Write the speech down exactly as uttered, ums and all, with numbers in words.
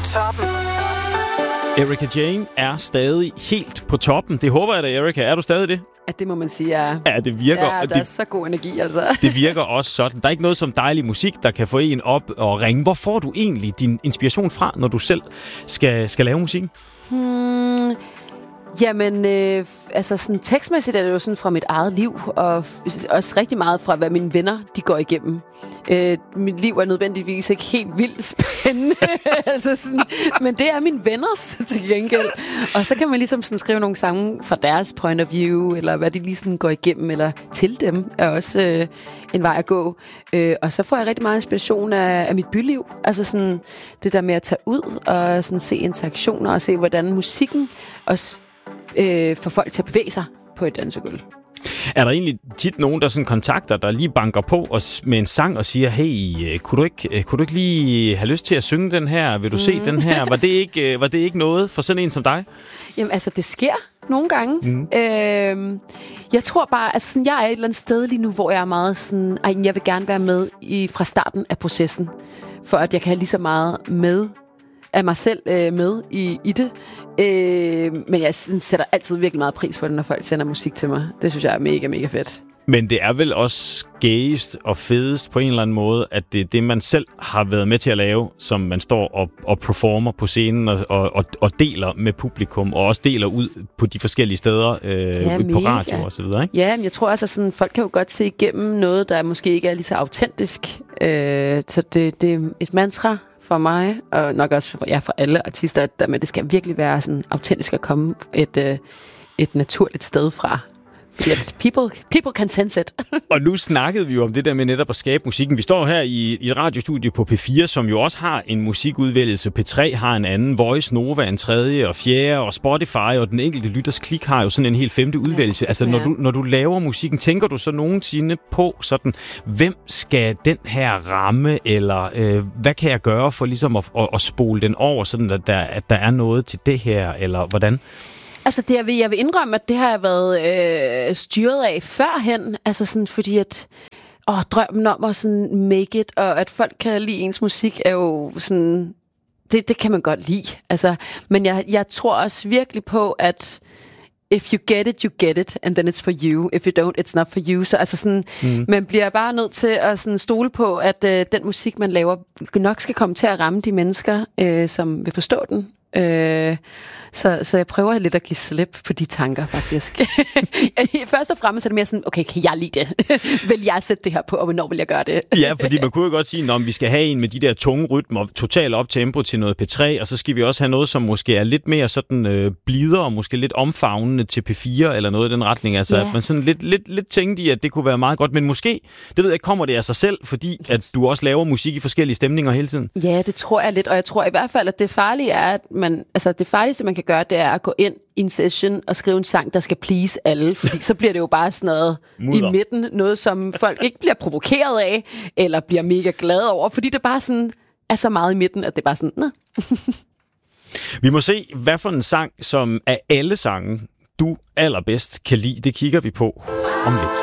toppen. Erika Jane er stadig helt på toppen. Det håber jeg da, Erika. Er du stadig det? Ja, det må man sige, ja. Ja, det virker. Ja, der det, er så god energi, altså. Det virker også sådan. Der er ikke noget som dejlig musik, der kan få en op og ringe. Hvor får du egentlig din inspiration fra, når du selv skal, skal lave musikken? Hmm, jamen, øh, altså sådan tekstmæssigt er det jo sådan fra mit eget liv, og også rigtig meget fra, hvad mine venner, de går igennem. Øh, mit liv er nødvendigvis ikke helt vildt spændende, altså sådan, men det er mine venners til gengæld. Og så kan man ligesom sådan skrive nogle sange fra deres point of view, eller hvad de lige sådan går igennem, eller til dem, er også øh, en vej at gå. Øh, og så får jeg rigtig meget inspiration af, af mit byliv. Altså sådan det der med at tage ud og sådan se interaktioner, og se hvordan musikken også øh, får folk til at bevæge sig på et dansegulv. Er der egentlig tit nogen, der sådan kontakter, der lige banker på og med en sang og siger, hey, kunne du ikke, kunne du ikke lige have lyst til at synge den her? Vil du mm. se den her? Var det, ikke, var det ikke noget for sådan en som dig? Jamen altså, det sker nogle gange. Mm. Øhm, jeg tror bare, altså sådan, jeg er et eller andet sted lige nu, hvor jeg er meget sådan, ej, jeg vil gerne være med i, fra starten af processen, for at jeg kan have lige så meget med af mig selv øh, med i, i det. Øh, men jeg sådan, sætter altid virkelig meget pris på det, når folk sender musik til mig. Det synes jeg er mega, mega fedt. Men det er vel også gayest og fedest på en eller anden måde, at det er det, man selv har været med til at lave, som man står og, og performer på scenen og, og, og deler med publikum, og også deler ud på de forskellige steder øh, ja, på radio og så videre, ikke? Ja, men jeg tror også, at sådan, folk kan jo godt se igennem noget, der måske ikke er lige så autentisk. Øh, så det, det er et mantra for mig, og nok også for, ja, for alle artister, at men det skal virkelig være sådan autentisk at komme et, øh, et naturligt sted fra. Fordi at people, people can sense it. Og nu snakkede vi jo om det der med netop at skabe musikken. Vi står her i, i et radiostudie på P fire, som jo også har en musikudvælgelse. P tre har en anden, Voice Nova en tredje og fjerde, og Spotify og den enkelte lytters klik har jo sådan en helt femte udvælgelse. Ja, altså når, ja. du, når du laver musikken, tænker du så nogensinde på sådan, hvem skal den her ramme, eller øh, hvad kan jeg gøre for ligesom at, at, at spole den over, sådan at der, at der er noget til det her, eller hvordan? Altså, det jeg vil, jeg vil indrømme, at det har jeg været øh, styret af førhen. Altså sådan, fordi at åh, drømmen om at sådan make it, og at folk kan lide ens musik, er jo sådan, det, det kan man godt lide. Altså, men jeg, jeg tror også virkelig på, at if you get it, you get it, and then it's for you. If you don't, it's not for you. Så altså sådan, mm. man bliver bare nødt til at sådan stole på, at øh, den musik, man laver, nok skal komme til at ramme de mennesker, øh, som vil forstå den. Øh, Så, så jeg prøver lidt at give slip på de tanker, faktisk. Først og fremmest er det mere sådan, okay, kan jeg lide det? Vil jeg sætte det her på, og hvornår vil jeg gøre det? Ja, fordi man kunne jo godt sige, at vi skal have en med de der tunge rytmer, total op tempo til noget P tre, og så skal vi også have noget, som måske er lidt mere sådan øh, blidere, og måske lidt omfavnende til P fire, eller noget i den retning. Altså, yeah. at man sådan lidt, lidt, lidt tænkte i, at det kunne være meget godt, men måske, det ved jeg, kommer det af sig selv, fordi at du også laver musik i forskellige stemninger hele tiden. Ja, det tror jeg lidt, og jeg tror i hvert fald, at det farlige er, at man, altså det farligste, man kan gøre, det er at gå ind i en session og skrive en sang, der skal please alle, fordi så bliver det jo bare sådan noget Mudder. i midten, noget som folk ikke bliver provokeret af, eller bliver mega glade over, fordi det bare sådan er så meget i midten, at det er bare sådan, nå. Vi må se, hvad for en sang, som af alle sange, du allerbedst kan lide, det kigger vi på om lidt.